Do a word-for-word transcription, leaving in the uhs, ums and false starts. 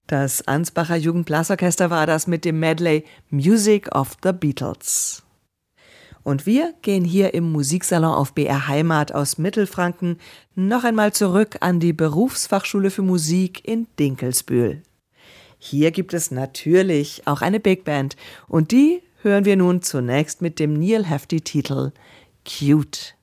Das Ansbacher Jugendblasorchester war das mit dem Medley Music of the Beatles. Und wir gehen hier im Musiksalon auf B R Heimat aus Mittelfranken noch einmal zurück an die Berufsfachschule für Musik in Dinkelsbühl. Hier gibt es natürlich auch eine Big Band und die hören wir nun zunächst mit dem Neil Hefti-Titel Cute.